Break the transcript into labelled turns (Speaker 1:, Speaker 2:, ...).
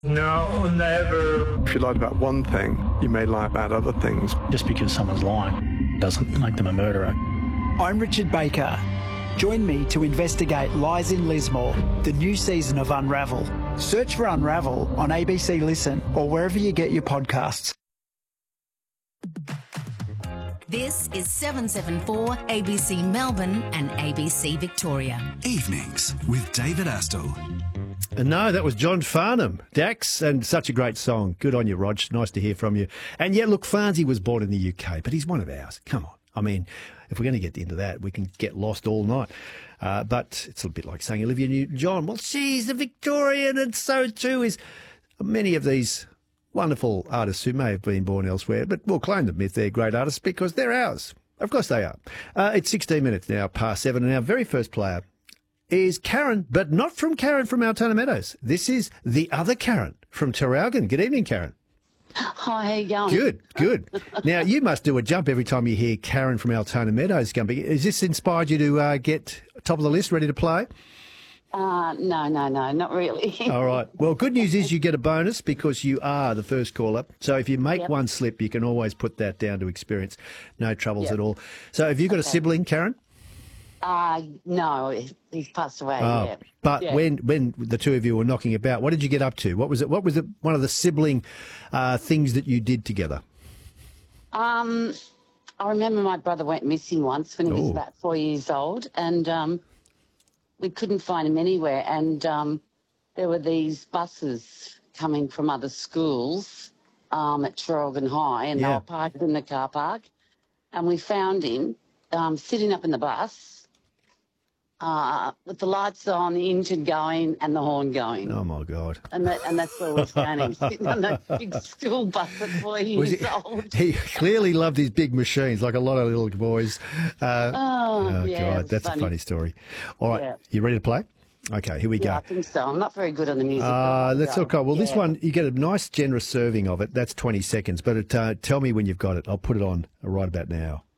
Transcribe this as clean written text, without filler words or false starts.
Speaker 1: No, never.
Speaker 2: If you lie about one thing, you may lie about other things.
Speaker 3: Just because someone's lying doesn't make them a murderer.
Speaker 4: I'm Richard Baker. Join me to investigate Lies in Lismore, the new season of Unravel. Search for Unravel on ABC Listen or wherever you get your podcasts.
Speaker 5: This is 774 ABC Melbourne and ABC Victoria.
Speaker 6: Evenings with David Astle.
Speaker 7: No, that was John Farnham, Dax, and such a great song. Good on you, Rog. Nice to hear from you. And yeah, look, Farnsey was born in the UK, but he's one of ours. Come on. I mean, if we're going to get into that, we can get lost all night. But it's a bit like saying Olivia Newton-John. Well, she's a Victorian, and so too is many of these wonderful artists who may have been born elsewhere, but we'll claim them if they're great artists because they're ours. Of course they are. It's 16 minutes now past 7, and our very first player is Karen, but not from Karen from Altona Meadows. This is the other Karen from Traralgon. Good evening, Karen.
Speaker 8: Hi, how you going?
Speaker 7: Good. Now, you must do a jump every time you hear Karen from Altona Meadows coming. Has this inspired you to get top of the list, ready to play?
Speaker 8: No, not really.
Speaker 7: All right. Well, good news is you get a bonus because you are the first caller. So if you make one slip, you can always put that down to experience. No troubles at all. So have you got a sibling, Karen?
Speaker 8: No, he's passed away.
Speaker 7: Oh, but when the two of you were knocking about, what did you get up to? What was it? One of the sibling things that you did together?
Speaker 8: I remember my brother went missing once when he was about 4 years old, and we couldn't find him anywhere. And there were these buses coming from other schools at Traralgon High, and they were parked in the car park. And we found him sitting up in the bus, with the lights on, the engine going and the horn going.
Speaker 7: Oh, my God.
Speaker 8: And that's where we're standing, sitting on that big school bus at 4 years old.
Speaker 7: He clearly loved his big machines, like a lot of little boys. God, that's
Speaker 8: funny.
Speaker 7: a funny story. All right, you ready to play? Okay, here we go.
Speaker 8: I think so. I'm not very good on the music.
Speaker 7: That's okay. Well, this one, you get a nice, generous serving of it. That's 20 seconds. But tell me when you've got it. I'll put it on right about now.